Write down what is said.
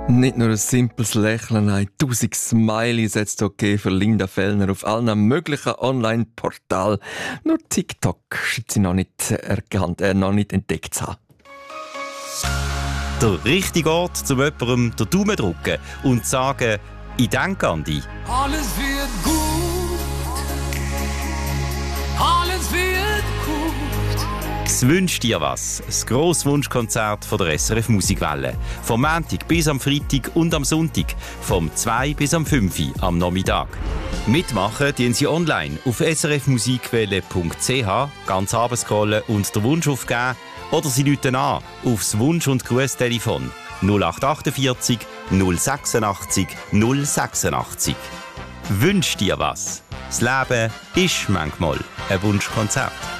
Nicht nur ein simples Lächeln, nein, 1000 Smileys hat es okay für Linda Fellner auf allen möglichen Online-Portalen. Nur TikTok scheint sie noch nicht entdeckt zu haben. Der richtige Ort, um jemandem den Daumen zu drücken und zu sagen, ich denke an dich. Alles wird gut. Alles wird gut. «Es wünscht dir was», das Grosswunschkonzert von der SRF Musikwelle. Vom Montag bis am Freitag und am Sonntag, vom 2 bis am 5 Uhr am Nachmittag. Mitmachen tun Sie online auf srfmusikwelle.ch, ganz runterscrollen und den Wunsch aufgeben, oder Sie rufen an aufs Wunsch- und Grußtelefon 0848 086 086. Wünsch dir was. Das Leben ist manchmal ein Wunschkonzert.